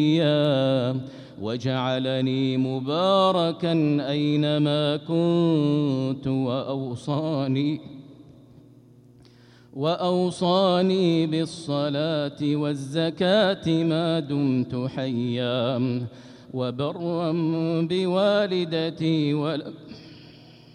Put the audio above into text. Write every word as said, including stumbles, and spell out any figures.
وجعلني مباركا أينما كنت وأوصاني وأوصاني بالصلاة والزكاة ما دمت حيا وبرا بوالدتي ولم